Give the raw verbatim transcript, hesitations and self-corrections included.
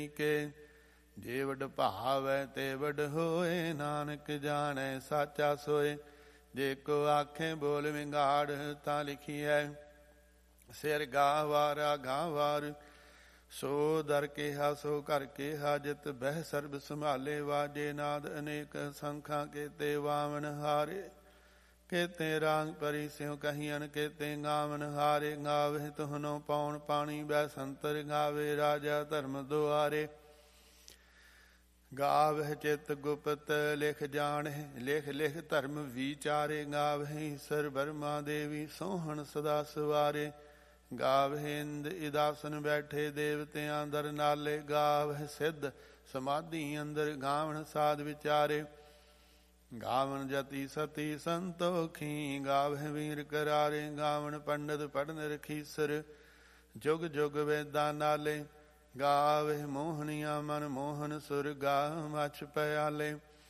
ਕੇ ਜੇ ਵਡ ਭਾਵੈ ਤੇ ਵਡ ਹੋਏ, ਨਾਨਕ ਜਾਣੈ ਸਾਚਾ ਸੋਏ। ਜੇ ਕੋ ਆਖੇ ਬੋਲ ਵਿਗਾੜ, ਤਾਂ ਲਿਖੀਐ ਸਿਰ ਗਾਵਾਰਾ ਗਾਵਾਰ। ਸੋ ਦਰ ਕੇਹਾ ਸੋ ਘਰ ਕੇਹਾ, ਜਿਤ ਬਹਿ ਸਰਬ ਸੰਭਾਲੇ। ਵਾਜੇ ਨਾਦ ਅਨੇਕ ਸੰਖਾਂ, ਕੇਤੇ ਵਾਵਨ ਹਾਰੇ। ਕੇਤੇ ਰਾਗ ਪਰੀ ਸਿਉ ਕਹੀਅਨ, ਕੇਤੇ ਗਾਵਨ ਹਾਰੇ। ਗਾਵੇ ਤੁਹਨੋ ਪੌਣ ਪਾਣੀ ਬੈ ਸੰਤਰ, ਗਾਵੇ ਰਾਜਾ ਧਰਮ ਦੁਆਰੇ। ਗਾਵਹਿ ਚਿਤ ਗੁਪਤ ਲਿਖ ਜਾਣਹਿ, ਲਿਖ ਲਿਖ ਧਰਮ ਵਿਚਾਰੇ। ਗਾਵਹਿ ਈਸਰ ਬਰਮਾ ਦੇਵੀ, ਸੋਹਣ ਸਦਾ ਸਵਾਰੇ। ਗਾਵਹਿ ਇੰਦ ਇਦਾਸਨ ਬੈਠੇ, ਦੇਵਤਿਆਂ ਦਰ ਨਾਲੇ। ਗਾਵਹਿ ਸਿੱਧ ਸਮਾਧੀ ਅੰਦਰ, ਗਾਵਣ ਸਾਧ ਵਿਚਾਰੇ। ਗਾਵਣ ਜਤੀ ਸਤੀ ਸੰਤੋਖੀ, ਗਾਵਹਿ ਵੀਰ ਕਰਾਰੇ। ਗਾਵਣ ਪੰਡਤ ਪੜਨ ਰਖੀਸਰ, ਜੁਗ ਜੁਗ ਵੇਦਾਂ ਨਾਲੇ। ਗਾਵਹਿ ਮੋਹਣੀਆਂ ਮਨ ਮੋਹਨ ਸੁਰ, ਗਾ ਮਛ ਪਿਆਲੇ।